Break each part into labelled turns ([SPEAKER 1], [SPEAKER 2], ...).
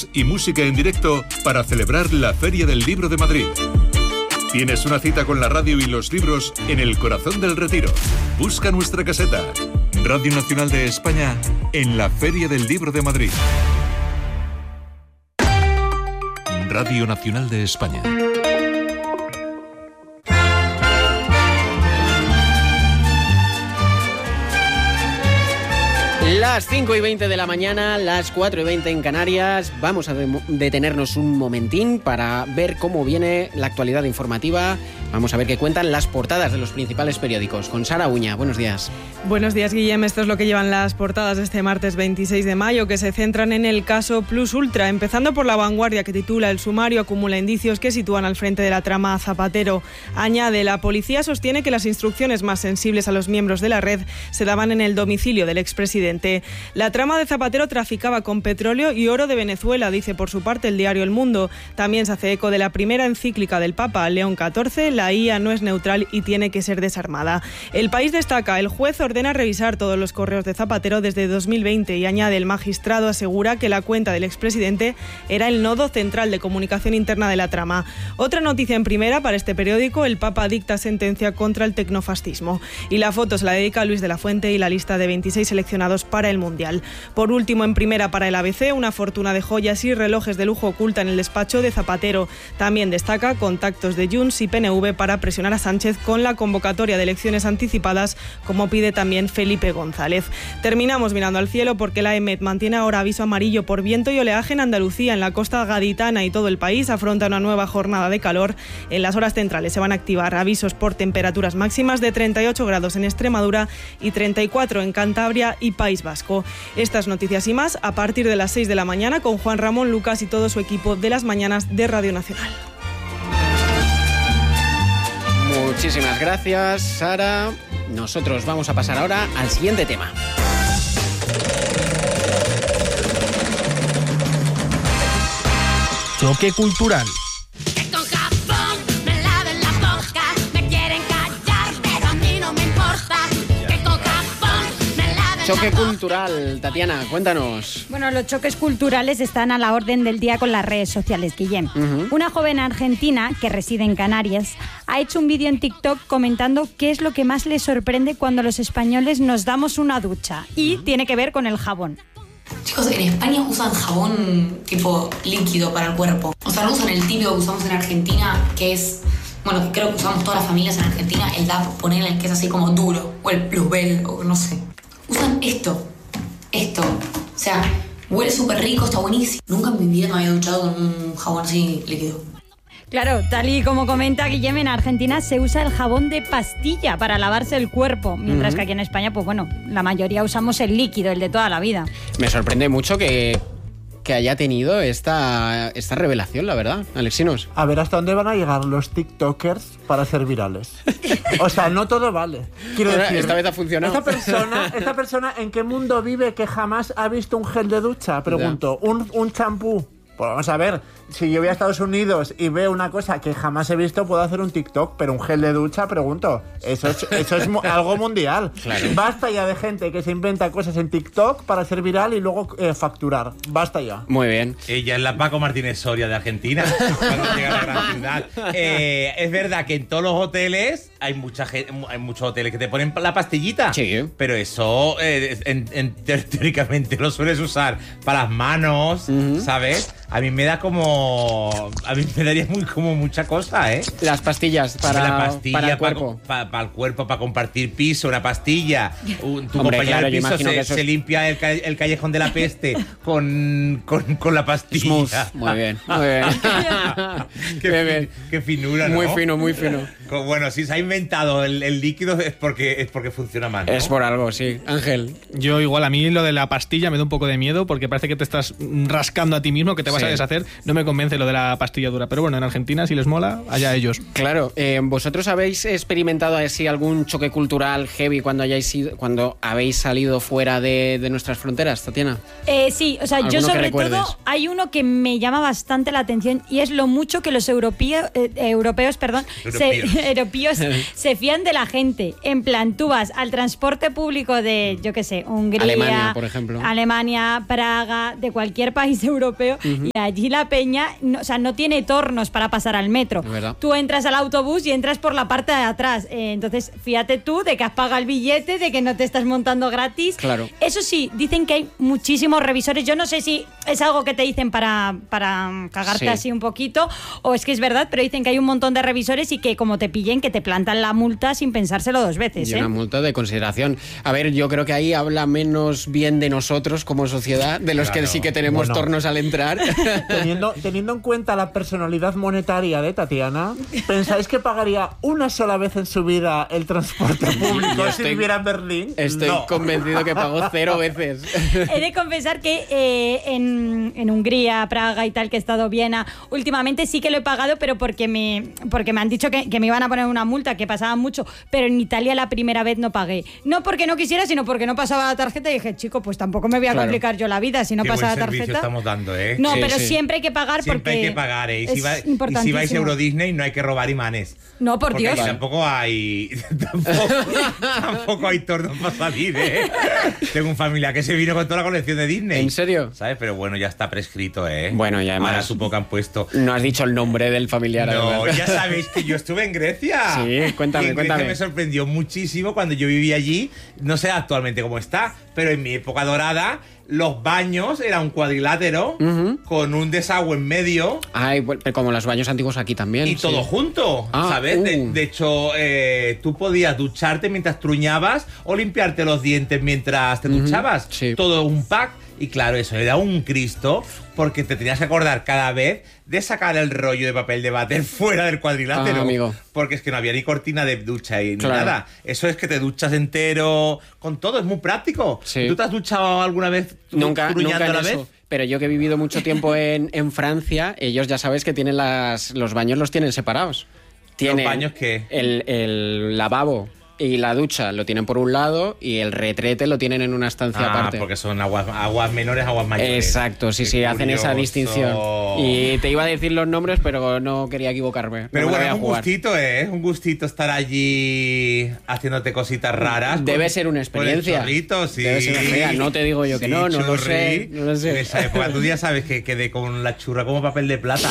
[SPEAKER 1] charlas y música en directo para celebrar la Feria del Libro de Madrid. Tienes una cita con la radio y los libros en el corazón del Retiro. Busca nuestra caseta. Radio Nacional de España en la Feria del Libro de Madrid. Radio Nacional de España.
[SPEAKER 2] Las 5:20 de la mañana, las 4:20 en Canarias. Vamos a detenernos un momentín para ver cómo viene la actualidad informativa. Vamos a ver qué cuentan las portadas de los principales periódicos. Con Sara Uña, buenos días.
[SPEAKER 3] Buenos días, Guillem. Esto es lo que llevan las portadas de este martes 26 de mayo, que se centran en el caso Plus Ultra, empezando por La Vanguardia, que titula: el sumario acumula indicios que sitúan al frente de la trama a Zapatero. Añade: la policía sostiene que las instrucciones más sensibles a los miembros de la red se daban en el domicilio del expresidente. La trama de Zapatero traficaba con petróleo y oro de Venezuela, dice por su parte el diario El Mundo. También se hace eco de la primera encíclica del Papa León XIV: la IA no es neutral y tiene que ser desarmada. El País destaca: el juez ordena revisar todos los correos de Zapatero desde 2020 y añade: el magistrado asegura que la cuenta del expresidente era el nodo central de comunicación interna de la trama. Otra noticia en primera para este periódico: el Papa dicta sentencia contra el tecnofascismo. Y la foto se la dedica a Luis de la Fuente y la lista de 26 seleccionados para el Mundial. Por último, en primera para el ABC, una fortuna de joyas y relojes de lujo oculta en el despacho de Zapatero. También destaca contactos de Junts y PNV para presionar a Sánchez con la convocatoria de elecciones anticipadas, como pide también Felipe González. Terminamos mirando al cielo porque la EMET mantiene ahora aviso amarillo por viento y oleaje en Andalucía. En la costa gaditana y todo el país afronta una nueva jornada de calor. En las horas centrales se van a activar avisos por temperaturas máximas de 38 grados en Extremadura y 34 en Cantabria y País Vasco. Estas noticias y más a partir de las 6 de la mañana con Juan Ramón Lucas y todo su equipo de las mañanas de Radio Nacional.
[SPEAKER 2] Muchísimas gracias, Sara. Nosotros vamos a pasar ahora al siguiente tema.
[SPEAKER 4] Choque cultural.
[SPEAKER 2] Choque cultural, Tatiana, cuéntanos.
[SPEAKER 5] Bueno, los choques culturales están a la orden del día con las redes sociales, Guillem. Una joven argentina que reside en Canarias ha hecho un vídeo en TikTok comentando qué es lo que más le sorprende cuando los españoles nos damos una ducha. Y tiene que ver con el jabón.
[SPEAKER 6] Chicos, en España usan jabón tipo líquido para el cuerpo. O sea, no usan el típico que usamos en Argentina, que es... Bueno, que creo que usamos todas las familias en Argentina, el DAP, ponerle que es así como duro, o el Plusbel, o no sé. Usan esto. O sea, huele súper rico, está buenísimo. Nunca en mi vida me había duchado con un jabón así líquido.
[SPEAKER 5] Claro, tal y como comenta Guillem, en Argentina se usa el jabón de pastilla para lavarse el cuerpo, mientras que aquí en España, pues bueno, la mayoría usamos el líquido, el de toda la vida.
[SPEAKER 2] Me sorprende mucho que haya tenido esta revelación, la verdad, Alexinos.
[SPEAKER 7] A ver hasta dónde van a llegar los TikTokers para ser virales. O sea, no todo vale. Quiero decir,
[SPEAKER 2] esta vez ha funcionado.
[SPEAKER 7] Esta persona, ¿en qué mundo vive que jamás ha visto un gel de ducha? Pregunto, un champú. Pues vamos a ver, si yo voy a Estados Unidos y veo una cosa que jamás he visto, puedo hacer un TikTok, pero un gel de ducha, pregunto, eso es algo mundial. Claro. Basta ya de gente que se inventa cosas en TikTok para ser viral y luego facturar. Basta ya.
[SPEAKER 2] Muy bien.
[SPEAKER 8] Ella es la Paco Martínez Soria de Argentina, cuando llega a la gran ciudad. Es verdad que en todos los hoteles hay muchos hoteles que te ponen la pastillita. Sí. Pero eso teóricamente lo sueles usar para las manos, ¿sabes? A mí me da me daría como mucha cosa, ¿eh?
[SPEAKER 2] Las pastillas para el cuerpo.
[SPEAKER 8] Para el cuerpo, para compartir piso, una pastilla. Tu compañero de piso se limpia el callejón de la peste con la pastilla.
[SPEAKER 2] Smooth. Muy bien.
[SPEAKER 8] Qué finura, ¿no?
[SPEAKER 2] Muy fino, muy fino.
[SPEAKER 8] Bueno, si se ha inventado el líquido es porque funciona mal, ¿no?
[SPEAKER 2] Es por algo, sí. Ángel.
[SPEAKER 4] Yo igual, a mí lo de la pastilla me da un poco de miedo porque parece que te estás rascando a ti mismo, que te vas a deshacer. No me convence lo de la pastilla dura, pero bueno, en Argentina si les mola, allá ellos.
[SPEAKER 2] Claro, ¿vosotros habéis experimentado así algún choque cultural heavy cuando habéis salido fuera de nuestras fronteras, Tatiana?
[SPEAKER 5] Sí, o sea, yo sobre todo hay uno que me llama bastante la atención y es lo mucho que los europeos se fían de la gente. En plan, tú vas al transporte público de, yo qué sé, Hungría,
[SPEAKER 2] Alemania, por ejemplo.
[SPEAKER 5] Alemania, Praga, de cualquier país europeo, Y allí la peña, no tiene tornos para pasar al metro. Tú entras al autobús y entras por la parte de atrás. Entonces, fíjate tú de que has pagado el billete, de que no te estás montando gratis.
[SPEAKER 2] Claro.
[SPEAKER 5] Eso sí, dicen que hay muchísimos revisores. Yo no sé si es algo que te dicen para cagarte así un poquito, o es que es verdad, pero dicen que hay un montón de revisores y que como te pillen, que te plantan la multa sin pensárselo 2 veces.
[SPEAKER 2] Y una multa de consideración. A ver, yo creo que ahí habla menos bien de nosotros como sociedad, de los que sí que tenemos tornos al entrar.
[SPEAKER 7] Teniendo en cuenta la personalidad monetaria de Tatiana, ¿pensáis que pagaría una sola vez en su vida el transporte público si viviera en Berlín?
[SPEAKER 2] Estoy convencido que pagó 0 veces.
[SPEAKER 5] He de confesar que en Hungría, Praga y tal, que he estado Viena, últimamente sí que lo he pagado, pero porque me han dicho que me iban a poner una multa, que pasaban mucho, pero en Italia la primera vez no pagué. No porque no quisiera, sino porque no pasaba la tarjeta y dije, chico, pues tampoco me voy a complicar yo la vida si no pasa la tarjeta.
[SPEAKER 8] Estamos dando,
[SPEAKER 5] No, pero siempre hay que pagar
[SPEAKER 8] siempre
[SPEAKER 5] porque
[SPEAKER 8] hay que pagar, ¿eh?
[SPEAKER 5] Y
[SPEAKER 8] si vais a Euro Disney no hay que robar imanes.
[SPEAKER 5] No, por Dios.
[SPEAKER 8] Tampoco hay tornos para salir, ¿eh? Tengo un familiar que se vino con toda la colección de Disney.
[SPEAKER 2] ¿En serio?
[SPEAKER 8] ¿Sabes? Pero bueno, ya está prescrito, ¿eh?
[SPEAKER 2] Bueno, y además...
[SPEAKER 8] Ahora supongo que han puesto...
[SPEAKER 2] No has dicho el nombre del familiar.
[SPEAKER 8] No, ya sabéis que yo estuve en Grecia.
[SPEAKER 2] Sí, cuéntame.
[SPEAKER 8] Me sorprendió muchísimo cuando yo vivía allí. No sé actualmente cómo está, pero en mi época dorada... Los baños era un cuadrilátero con un desagüe en medio.
[SPEAKER 2] Ay, como los baños antiguos aquí también.
[SPEAKER 8] Y todo junto, ¿sabes? De hecho, tú podías ducharte mientras truñabas o limpiarte los dientes mientras te duchabas.
[SPEAKER 2] Sí.
[SPEAKER 8] Todo un pack. Y claro, eso era un Cristo, porque te tenías que acordar cada vez de sacar el rollo de papel de váter fuera del cuadrilátero.
[SPEAKER 2] Amigo.
[SPEAKER 8] Porque es que no había ni cortina de ducha y ni nada. Eso es que te duchas entero con todo, es muy práctico.
[SPEAKER 2] Sí.
[SPEAKER 8] ¿Tú te has duchado alguna vez
[SPEAKER 2] nunca
[SPEAKER 8] a la
[SPEAKER 2] en
[SPEAKER 8] vez?
[SPEAKER 2] Eso. Pero yo que he vivido mucho tiempo en Francia, ellos ya sabes que tienen los baños los tienen separados.
[SPEAKER 8] ¿Los baños qué?
[SPEAKER 2] El lavabo y la ducha lo tienen por un lado y el retrete lo tienen en una estancia aparte.
[SPEAKER 8] Porque son aguas menores, aguas mayores.
[SPEAKER 2] Exacto, sí, hacen esa distinción. Y te iba a decir los nombres, pero no quería equivocarme.
[SPEAKER 8] Pero bueno, es un gustito, ¿eh? Es un gustito estar allí haciéndote cositas raras.
[SPEAKER 2] Debe ser una experiencia.
[SPEAKER 8] Con el chorrito, sí.
[SPEAKER 2] Debe ser una experiencia. No te digo yo que no lo sé.
[SPEAKER 8] En esa época tú ya sabes que quedé con la churra como papel de plata.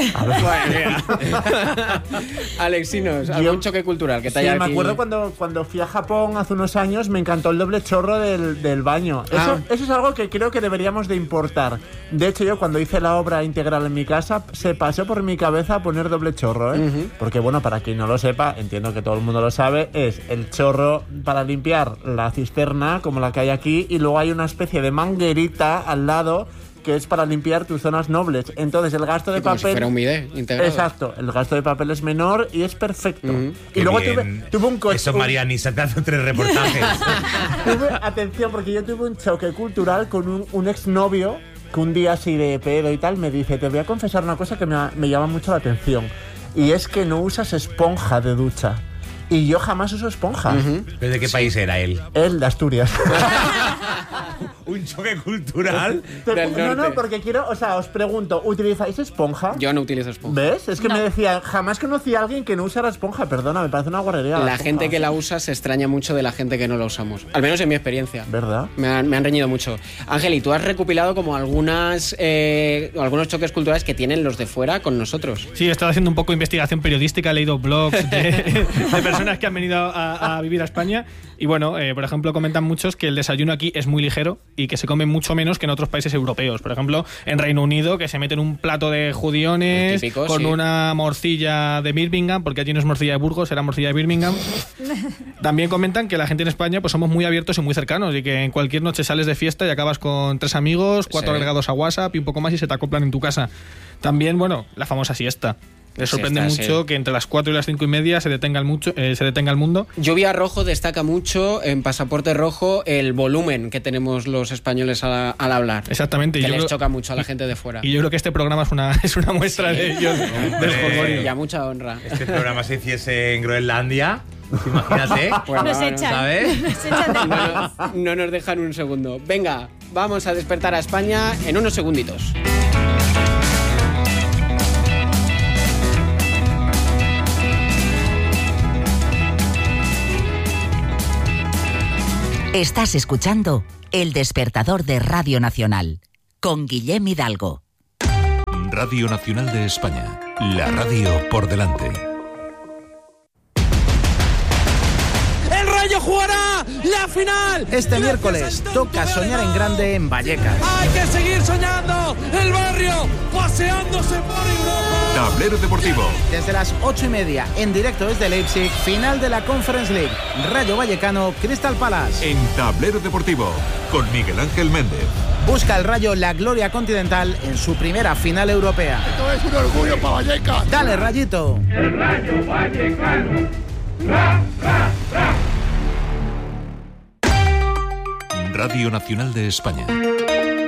[SPEAKER 2] Alexinos, algún choque cultural que te haya
[SPEAKER 7] me acuerdo cuando fui a Japón hace unos años, me encantó el doble chorro del baño. Eso es algo que creo que deberíamos de importar. De hecho, yo cuando hice la obra integral en mi casa, se pasó por mi cabeza poner doble chorro, ¿eh? Porque bueno, para quien no lo sepa, entiendo que todo el mundo lo sabe, es el chorro para limpiar la cisterna, como la que hay aquí, y luego hay una especie de manguerita al lado que es para limpiar tus zonas nobles. Entonces el gasto de papel...
[SPEAKER 2] Como si fuera un bidet integrado.
[SPEAKER 7] Exacto, el gasto de papel es menor y es perfecto. Y luego tuve un coche...
[SPEAKER 8] Eso, Marianisa, te hace 3 reportajes.
[SPEAKER 7] Atención, porque yo tuve un choque cultural con un exnovio que un día así de pedo y tal me dice, te voy a confesar una cosa que me llama mucho la atención, y es que no usas esponja de ducha. Y yo jamás uso esponja.
[SPEAKER 8] ¿Pero de qué país era él?
[SPEAKER 7] Él, de Asturias.
[SPEAKER 8] ¿Un choque cultural?
[SPEAKER 7] No, porque quiero, os pregunto, ¿utilizáis esponja?
[SPEAKER 2] Yo no utilizo esponja.
[SPEAKER 7] ¿Ves? Es que me decía, jamás conocí a alguien que no usara esponja. Perdona, me parece una guarrería.
[SPEAKER 2] La gente que la usa se extraña mucho de la gente que no la usamos. Al menos en mi experiencia.
[SPEAKER 7] ¿Verdad?
[SPEAKER 2] Me han reñido mucho. Ángel, ¿y tú has recopilado como algunos choques culturales que tienen los de fuera con nosotros?
[SPEAKER 4] Sí, he estado haciendo un poco de investigación periodística, he leído blogs de personas que han venido a vivir a España. Y bueno, por ejemplo, comentan muchos que el desayuno aquí es muy ligero y que se come mucho menos que en otros países europeos. Por ejemplo, en Reino Unido, que se meten un plato de judiones típico, con una morcilla de Birmingham, porque allí no es morcilla de Burgos, era morcilla de Birmingham. También comentan que la gente en España pues somos muy abiertos y muy cercanos y que en cualquier noche sales de fiesta y acabas con 3 amigos, 4 agregados a WhatsApp y un poco más y se te acoplan en tu casa. También, bueno, la famosa siesta. Les sorprende mucho que entre las 4 y las 5 y media se detenga el mundo.
[SPEAKER 2] Lluvia Rojo destaca mucho en Pasaporte Rojo el volumen que tenemos los españoles al hablar.
[SPEAKER 4] Exactamente.
[SPEAKER 2] Que les choca mucho a la gente de fuera.
[SPEAKER 4] Y yo creo que este programa es una muestra de ellos.
[SPEAKER 2] Y a mucha honra.
[SPEAKER 8] Este programa se hiciese en Groenlandia. Imagínate.
[SPEAKER 5] Bueno, nos echan.
[SPEAKER 8] ¿Sabes?
[SPEAKER 5] Nos echan del país.
[SPEAKER 2] No nos dejan un segundo. Venga, vamos a despertar a España en unos segunditos.
[SPEAKER 9] Estás escuchando El Despertador de Radio Nacional con Guillem Hidalgo.
[SPEAKER 1] Radio Nacional de España. La radio por delante.
[SPEAKER 9] ¡El Rayo jugará la final!
[SPEAKER 10] Este miércoles toca soñar en grande en Vallecas.
[SPEAKER 9] ¡Hay que seguir soñando! ¡El barrio paseándose por Europa!
[SPEAKER 1] Tablero Deportivo.
[SPEAKER 10] Desde las 8:30, en directo desde Leipzig, final de la Conference League. Rayo Vallecano, Crystal Palace.
[SPEAKER 1] En Tablero Deportivo, con Miguel Ángel Méndez.
[SPEAKER 10] Busca el Rayo la gloria continental en su primera final europea.
[SPEAKER 11] Esto es un orgullo para Vallecas.
[SPEAKER 10] ¡Dale, Rayito!
[SPEAKER 11] El Rayo Vallecano. ¡Ra, ra, ra!
[SPEAKER 1] Radio Nacional de España.